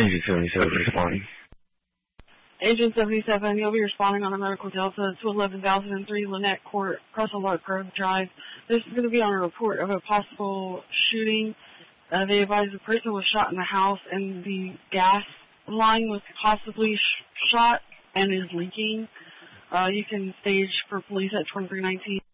Agent 77 responding. Agent 77, you'll be responding on a medical delta to 11,003 Lynette Court, Russell Lark Grove Drive. This is going to be on a report of a possible shooting. They advise the person was shot in the house and the gas line was possibly shot and is leaking. You can stage for police at 2319.